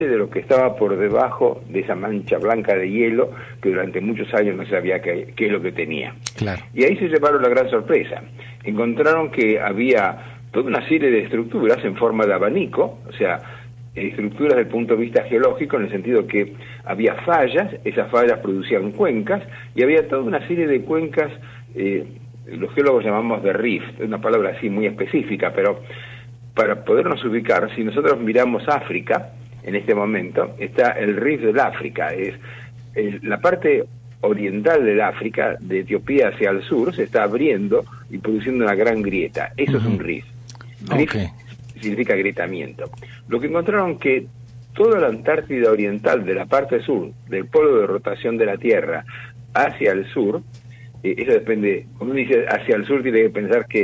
de lo que estaba por debajo de esa mancha blanca de hielo que durante muchos años no sabía qué es lo que tenía. Claro. Y ahí se llevaron la gran sorpresa. Encontraron que había toda una serie de estructuras en forma de abanico, o sea, estructuras desde el punto de vista geológico, en el sentido que había fallas, esas fallas producían cuencas, y había toda una serie de cuencas, los geólogos llamamos de rift, es una palabra así muy específica, pero para podernos ubicar, si nosotros miramos África, en este momento, está el rift del África, es la parte oriental del África, de Etiopía hacia el sur, se está abriendo y produciendo una gran grieta. Eso es un rift. Rift significa agrietamiento. Lo que encontraron que toda la Antártida oriental, de la parte sur, del polo de rotación de la Tierra hacia el sur, eso depende, cuando uno dice hacia el sur, tiene que pensar que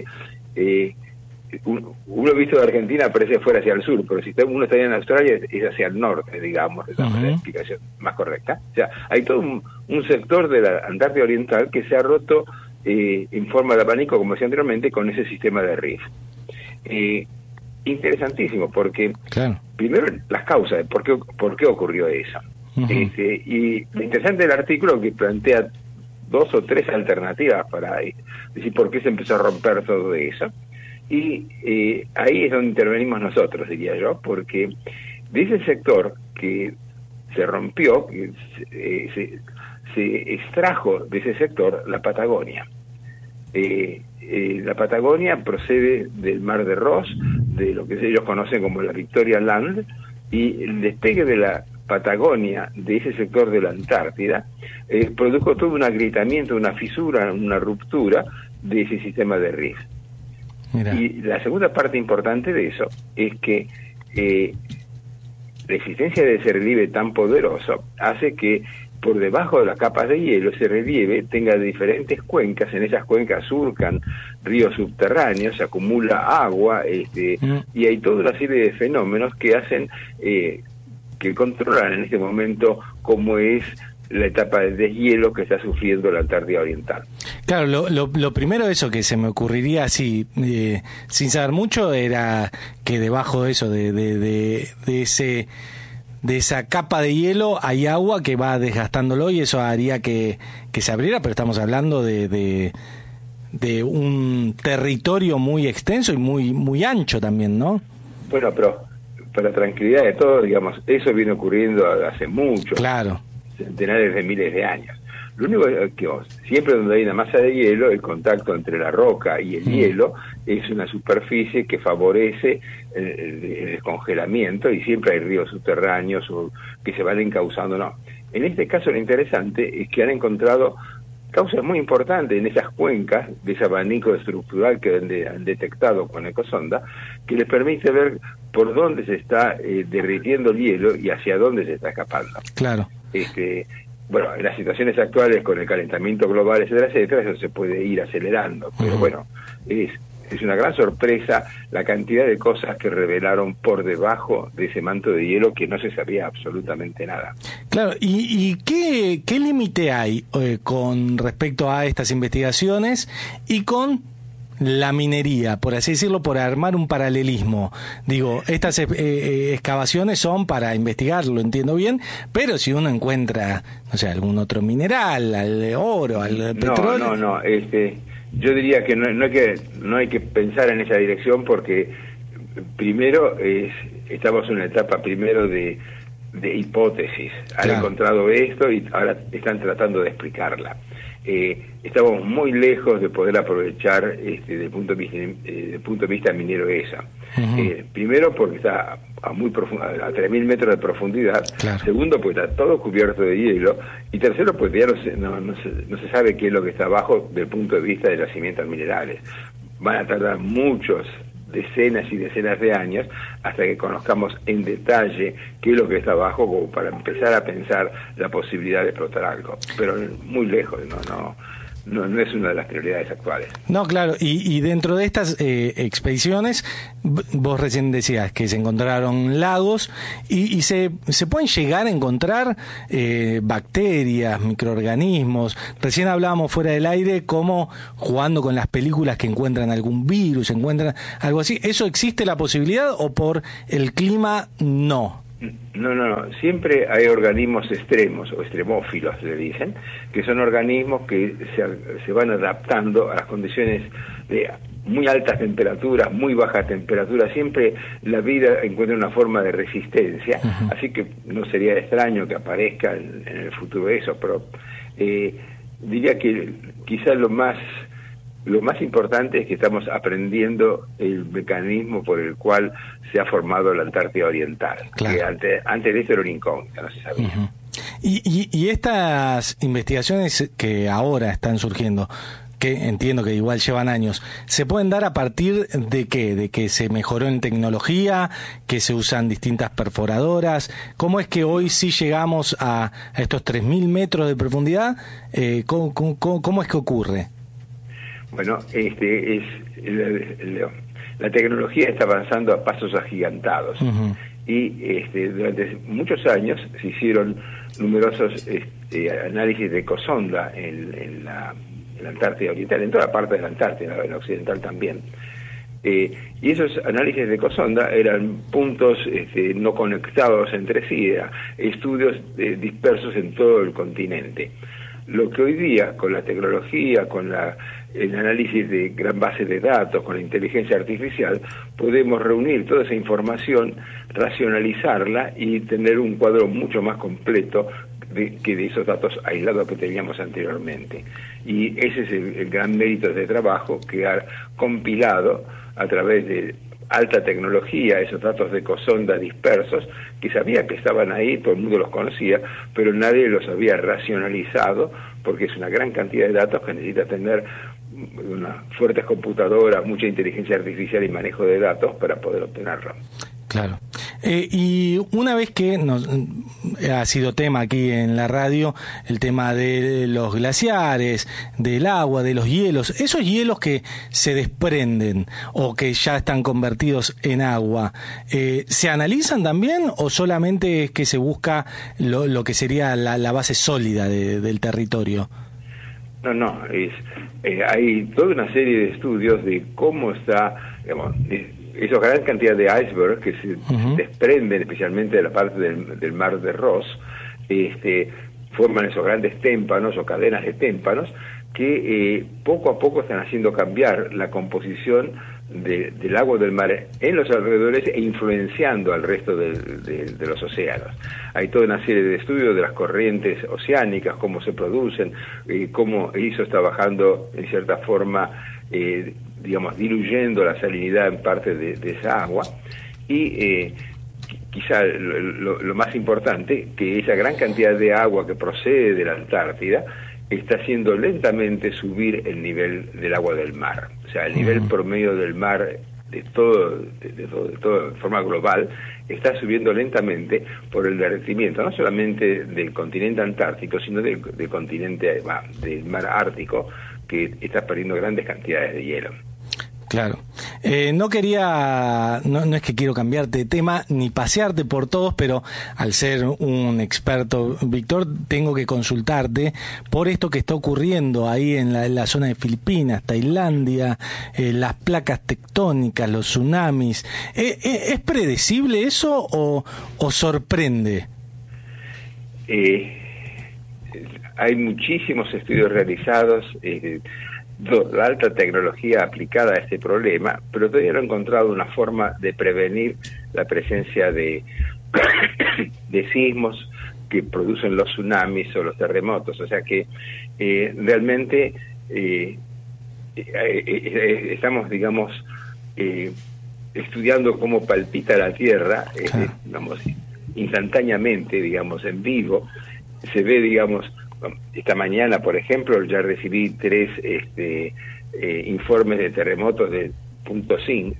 uno visto de Argentina parece fuera hacia el sur, pero si uno está en Australia es hacia el norte, digamos, esa es la explicación más correcta. O sea, hay todo un sector de la Antártida Oriental que se ha roto en forma de abanico, como decía anteriormente, con ese sistema de rift. Interesantísimo, porque primero las causas, ¿por qué ocurrió eso? Y lo interesante del artículo que plantea 2 o 3 alternativas para decir por qué se empezó a romper todo eso. Y ahí es donde intervenimos nosotros, diría yo, porque de ese sector que se rompió, que se extrajo de ese sector la Patagonia. La Patagonia procede del Mar de Ross, de lo que ellos conocen como la Victoria Land, y el despegue de la Patagonia de ese sector de la Antártida produjo todo un agrietamiento, una fisura, una ruptura de ese sistema de rift. Mira. Y la segunda parte importante de eso es que la existencia de ese relieve tan poderoso hace que por debajo de las capas de hielo ese relieve tenga diferentes cuencas. En esas cuencas surcan ríos subterráneos, se acumula agua, y hay toda una serie de fenómenos que hacen que controlan en este momento cómo es la etapa de deshielo que está sufriendo la Antártida Oriental. Claro, lo primero eso que se me ocurriría así, sin saber mucho, era que debajo de eso, de esa capa de hielo hay agua que va desgastándolo y eso haría que se abriera, pero estamos hablando de un territorio muy extenso y muy ancho también, ¿no? Bueno, pero para tranquilidad de todos, digamos, eso viene ocurriendo hace mucho. Claro. Centenares de miles de años. Lo único que siempre donde hay una masa de hielo, el contacto entre la roca y el hielo es una superficie que favorece el descongelamiento, y siempre hay ríos subterráneos o que se van encauzando. No. En este caso lo interesante es que han encontrado causas muy importantes en esas cuencas de ese abanico estructural que han detectado con Ecosonda, que les permite ver por dónde se está derritiendo el hielo y hacia dónde se está escapando. Claro. Bueno, en las situaciones actuales con el calentamiento global, etcétera, eso se puede ir acelerando, pero bueno, es una gran sorpresa la cantidad de cosas que revelaron por debajo de ese manto de hielo que no se sabía absolutamente nada. Claro, ¿y qué límite hay con respecto a estas investigaciones y con la minería, por así decirlo, por armar un paralelismo? Digo, estas excavaciones son para investigar, lo entiendo bien, pero si uno encuentra, no sé, algún otro mineral, al oro, al petróleo... No, yo diría que no hay que pensar en esa dirección, porque primero estamos en una etapa primero de hipótesis. Han encontrado esto y ahora están tratando de explicarla. Estamos muy lejos de poder aprovechar desde el punto de vista minero esa. Primero porque está a muy profundo, a 3.000 metros de profundidad. Claro. Segundo, pues está todo cubierto de hielo. Y tercero, pues ya no se sabe qué es lo que está abajo del punto de vista de yacimientos minerales. Van a tardar decenas y decenas de años hasta que conozcamos en detalle qué es lo que está abajo, como para empezar a pensar la posibilidad de explotar algo, pero muy lejos, no es una de las prioridades actuales. No, claro, y dentro de estas expediciones, vos recién decías que se encontraron lagos y se pueden llegar a encontrar bacterias, microorganismos. Recién hablábamos fuera del aire como jugando con las películas que encuentran algún virus, encuentran algo así. ¿Eso existe la posibilidad o por el clima no? No. Siempre hay organismos extremos, o extremófilos le dicen, que son organismos que se van adaptando a las condiciones de muy altas temperaturas, muy bajas temperaturas. Siempre la vida encuentra una forma de resistencia, así que no sería extraño que aparezca en el futuro eso, pero diría que quizás lo más importante es que estamos aprendiendo el mecanismo por el cual se ha formado la Antártida Oriental. Claro. Que antes de eso era una incógnita, no se sabía. Y estas investigaciones que ahora están surgiendo, que entiendo que igual llevan años, ¿se pueden dar a partir de qué? ¿De que se mejoró en tecnología, que se usan distintas perforadoras? ¿Cómo es que hoy sí llegamos a estos 3.000 metros de profundidad? ¿Cómo es que ocurre? Bueno, la tecnología está avanzando a pasos agigantados. Y durante muchos años se hicieron numerosos análisis de ecosonda en la Antártida Oriental, en toda parte de la Antártida, en la occidental también. Y esos análisis de ecosonda eran puntos no conectados entre sí, estudios dispersos en todo el continente. Lo que hoy día, con la tecnología, con el análisis de gran base de datos, con la inteligencia artificial, podemos reunir toda esa información, racionalizarla y tener un cuadro mucho más completo que de esos datos aislados que teníamos anteriormente. Y ese es el gran mérito de este trabajo, que ha compilado a través de alta tecnología esos datos de ecosonda dispersos, que sabía que estaban ahí, todo el mundo los conocía, pero nadie los había racionalizado, porque es una gran cantidad de datos que necesita tener unas fuertes computadoras, mucha inteligencia artificial y manejo de datos para poder obtenerlo. Claro. Y una vez que ha sido tema aquí en la radio, el tema de los glaciares, del agua, de los hielos, esos hielos que se desprenden o que ya están convertidos en agua, ¿se analizan también o solamente es que se busca lo que sería la base sólida del territorio? No, hay toda una serie de estudios de cómo está, digamos, esa gran cantidad de iceberg que se desprenden especialmente de la parte del mar de Ross, forman esos grandes témpanos o cadenas de témpanos que poco a poco están haciendo cambiar la composición del agua del mar en los alrededores e influenciando al resto de los océanos. Hay toda una serie de estudios de las corrientes oceánicas, cómo se producen, cómo eso está bajando en cierta forma, digamos, diluyendo la salinidad en parte de esa agua, y quizá lo más importante, que esa gran cantidad de agua que procede de la Antártida está haciendo lentamente subir el nivel del agua del mar. O sea, el nivel promedio del mar de todo de forma global está subiendo lentamente por el derretimiento, no solamente del continente antártico, sino del continente, del mar ártico, que está perdiendo grandes cantidades de hielo. Claro. No es que quiero cambiarte de tema ni pasearte por todos, pero al ser un experto, Víctor, tengo que consultarte por esto que está ocurriendo ahí en la zona de Filipinas, Tailandia, las placas tectónicas, los tsunamis. ¿Es predecible eso o sorprende? Hay muchísimos estudios realizados, la alta tecnología aplicada a este problema, pero todavía no he encontrado una forma de prevenir la presencia de sismos que producen los tsunamis o los terremotos. O sea que realmente estamos, digamos, estudiando cómo palpita la Tierra, digamos, instantáneamente, digamos, en vivo. Se ve, digamos, esta mañana, por ejemplo, ya recibí 3 informes de terremotos de 5.0,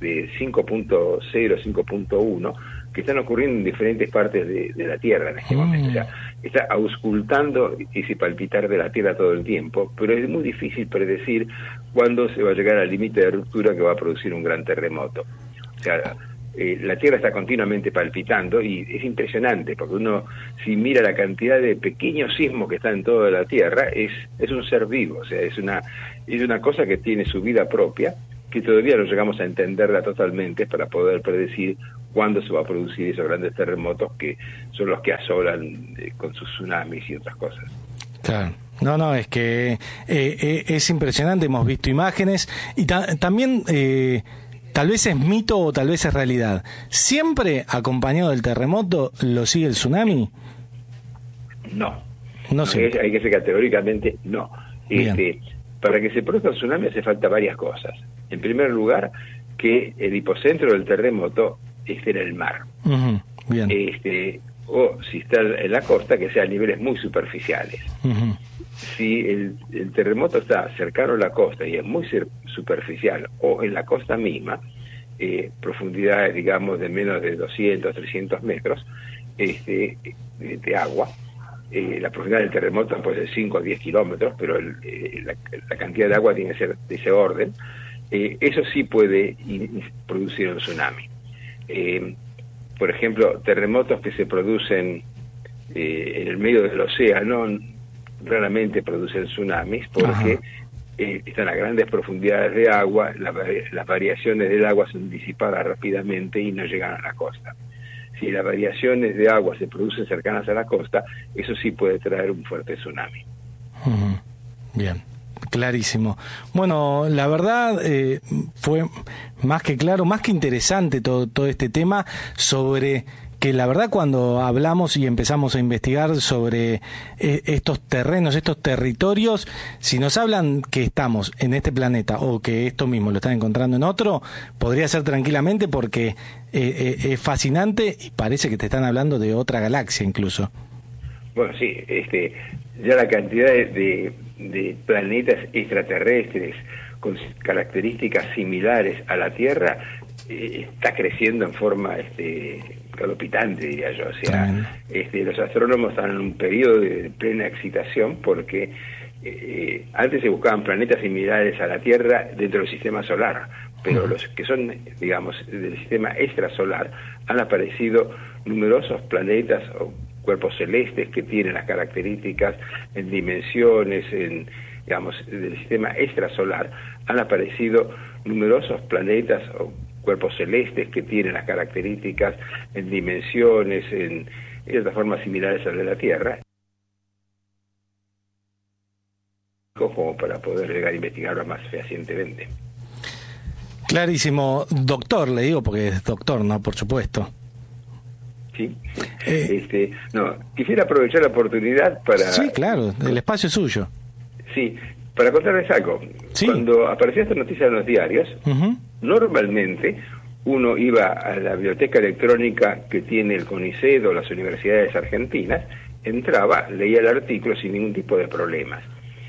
5.1, que están ocurriendo en diferentes partes de la Tierra en este momento. O sea, está auscultando ese palpitar de la Tierra todo el tiempo, pero es muy difícil predecir cuándo se va a llegar al límite de ruptura que va a producir un gran terremoto. O sea, la Tierra está continuamente palpitando y es impresionante, porque uno, si mira la cantidad de pequeños sismos que están en toda la Tierra, es un ser vivo. O sea, es una cosa que tiene su vida propia, que todavía no llegamos a entenderla totalmente para poder predecir cuándo se va a producir esos grandes terremotos que son los que asolan con sus tsunamis y otras cosas. Claro. No, es que es impresionante, hemos visto imágenes y también tal vez es mito o tal vez es realidad. ¿Siempre acompañado del terremoto lo sigue el tsunami? No sé. Hay que ser categóricamente no. Para que se produzca un tsunami hace falta varias cosas. En primer lugar, que el hipocentro del terremoto esté en el mar. Uh-huh. Bien. O si está en la costa, que sea a niveles muy superficiales. Uh-huh. Si el terremoto está cercano a la costa y es muy superficial, o en la costa misma, profundidades, digamos, de menos de 200, 300 metros de agua, la profundidad del terremoto puede ser 5 o 10 kilómetros, pero la cantidad de agua tiene que ser de ese orden. Eso sí puede producir un tsunami. Por ejemplo, terremotos que se producen en el medio del océano raramente producen tsunamis porque están a grandes profundidades de agua, las variaciones del agua son disipadas rápidamente y no llegan a la costa. Si las variaciones de agua se producen cercanas a la costa, eso sí puede traer un fuerte tsunami. Uh-huh. Bien. Clarísimo. Bueno, la verdad fue más que claro, más que interesante todo este tema sobre que la verdad cuando hablamos y empezamos a investigar sobre estos terrenos, estos territorios, si nos hablan que estamos en este planeta o que esto mismo lo están encontrando en otro, podría ser tranquilamente porque es fascinante y parece que te están hablando de otra galaxia incluso. Bueno, sí, ya la cantidad de planetas extraterrestres con características similares a la Tierra está creciendo en forma galopitante, diría yo. O sea, los astrónomos están en un periodo de plena excitación porque antes se buscaban planetas similares a la Tierra dentro del sistema solar, pero los que son, digamos, del sistema extrasolar han aparecido numerosos planetas o cuerpos celestes que tienen las características en dimensiones, digamos, del sistema extrasolar, han aparecido numerosos planetas o cuerpos celestes que tienen las características en dimensiones, en ciertas formas similares a las de la Tierra, como para poder llegar a investigarlo más fehacientemente. Clarísimo, doctor, le digo porque es doctor, ¿no? Por supuesto. Sí. Quisiera aprovechar la oportunidad para... Sí, claro, el espacio es suyo. Sí, para contarles algo. Sí. Cuando aparecía esta noticia en los diarios, normalmente uno iba a la biblioteca electrónica que tiene el CONICET o las universidades argentinas, entraba, leía el artículo sin ningún tipo de problemas.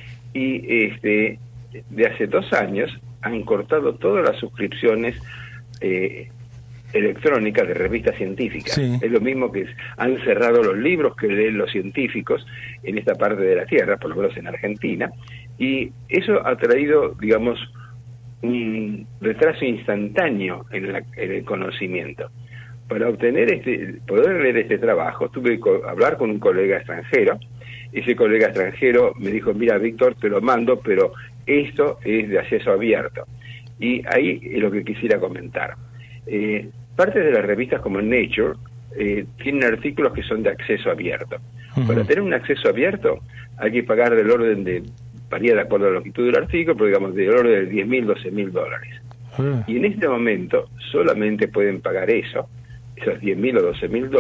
Y de hace 2 años han cortado todas las suscripciones electrónicas de revistas científicas. Sí. Es lo mismo que han cerrado los libros que leen los científicos en esta parte de la Tierra, por lo menos en Argentina, y eso ha traído, digamos, un retraso instantáneo en el conocimiento. Para poder leer este trabajo, tuve que hablar con un colega extranjero. Ese colega extranjero me dijo: mira, Víctor, te lo mando, pero esto es de acceso abierto. Y ahí es lo que quisiera comentar. Parte de las revistas como Nature tienen artículos que son de acceso abierto. Para tener un acceso abierto hay que pagar del orden de, varía de acuerdo a la longitud del artículo, pero digamos del orden de $10,000, $12,000. Y en este momento solamente pueden pagar esos $10,000 o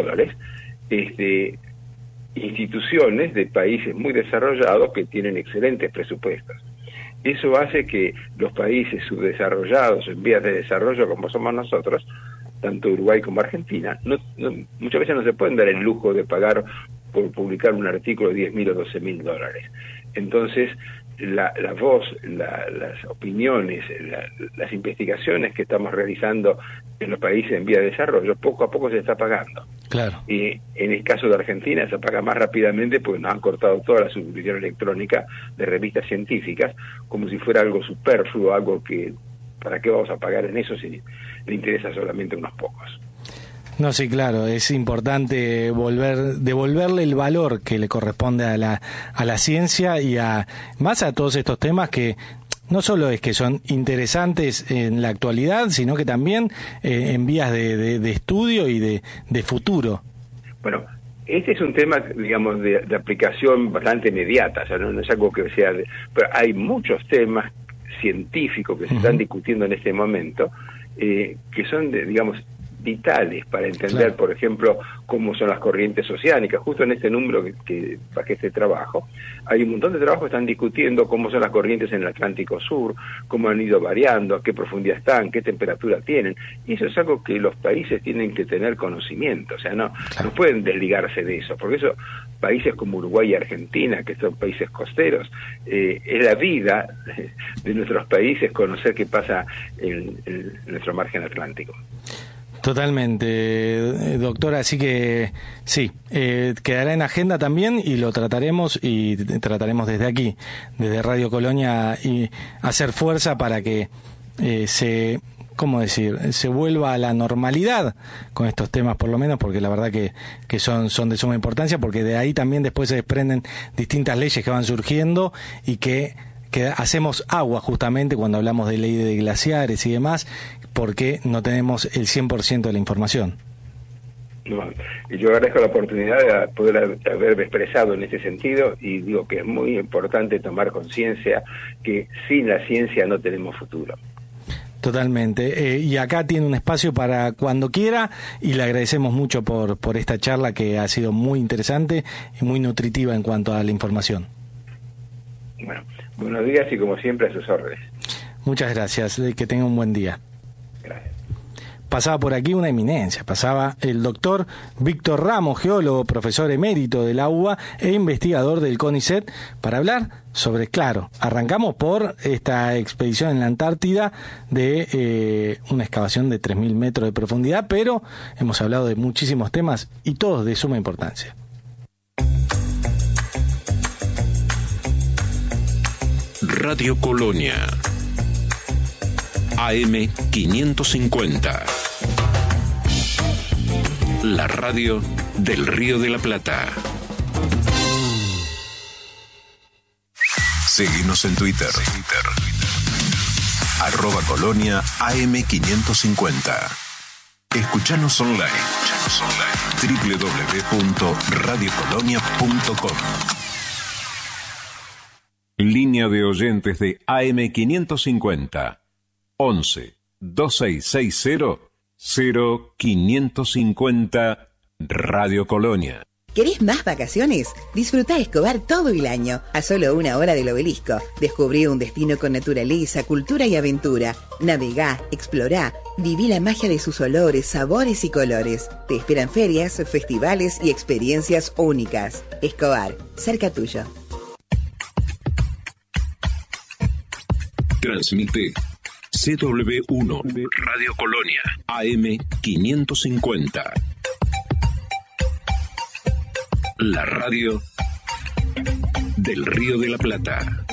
$12,000, instituciones de países muy desarrollados que tienen excelentes presupuestos. Eso hace que los países subdesarrollados, en vías de desarrollo como somos nosotros, tanto Uruguay como Argentina, muchas veces no se pueden dar el lujo de pagar por publicar un artículo de $10,000 o $12,000. Entonces, la voz, las opiniones, las investigaciones que estamos realizando en los países en vía de desarrollo, poco a poco se está pagando. Claro. Y en el caso de Argentina se paga más rápidamente porque nos han cortado toda la suscripción electrónica de revistas científicas, como si fuera algo superfluo, algo que, ¿para qué vamos a pagar en eso si le interesa solamente a unos pocos? No, sí, claro, es importante devolverle el valor que le corresponde a la ciencia y más a todos estos temas que no solo es que son interesantes en la actualidad, sino que también en vías de estudio y de futuro. Bueno, este es un tema, digamos, de aplicación bastante inmediata, o sea, no es algo que sea... pero hay muchos temas científicos que se están discutiendo en este momento, que son, digamos, vitales para entender, por ejemplo, cómo son las corrientes oceánicas. Justo en este número que bajé este trabajo, hay un montón de trabajos que están discutiendo cómo son las corrientes en el Atlántico Sur, cómo han ido variando, a qué profundidad están, qué temperatura tienen, y eso es algo que los países tienen que tener conocimiento, o sea, no pueden desligarse de eso, porque eso, países como Uruguay y Argentina, que son países costeros, es la vida de nuestros países conocer qué pasa en nuestro margen atlántico. Totalmente, doctora, así que sí, quedará en agenda también y lo trataremos desde aquí, desde Radio Colonia, y hacer fuerza para que se vuelva a la normalidad con estos temas, por lo menos, porque la verdad que son de suma importancia, porque de ahí también después se desprenden distintas leyes que van surgiendo y que hacemos agua justamente cuando hablamos de ley de glaciares y demás, porque no tenemos el 100% de la información. No, y yo agradezco la oportunidad de poder haberme expresado en ese sentido, y digo que es muy importante tomar conciencia que sin la ciencia no tenemos futuro. Totalmente, y acá tiene un espacio para cuando quiera, y le agradecemos mucho por esta charla que ha sido muy interesante y muy nutritiva en cuanto a la información. Bueno, buenos días y como siempre a sus órdenes. Muchas gracias, que tenga un buen día. Gracias. Pasaba por aquí una eminencia, pasaba el doctor Víctor Ramos, geólogo, profesor emérito de la UBA e investigador del CONICET, para hablar sobre, arrancamos por esta expedición en la Antártida de una excavación de 3.000 metros de profundidad, pero hemos hablado de muchísimos temas y todos de suma importancia. Radio Colonia AM 550, la radio del Río de la Plata. Seguinos en Twitter. @Colonia AM 550. Escuchanos online. www.radiocolonia.com. Línea de oyentes de AM 550. 11 2660 0550 Radio Colonia. ¿Querés más vacaciones? Disfrutá Escobar todo el año, a solo 1 hora del Obelisco. Descubrí un destino con naturaleza, cultura y aventura. Navegá, explorá, viví la magia de sus olores, sabores y colores. Te esperan ferias, festivales y experiencias únicas. Escobar, cerca tuyo. Transmite CW1 Radio Colonia AM 550. La radio del Río de la Plata.